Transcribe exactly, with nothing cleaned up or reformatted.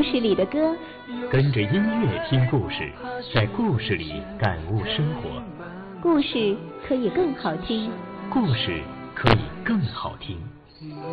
事里的歌， 跟着音乐听故事，在故事里感悟生活。 故事可以更好听， 故事可以更好听。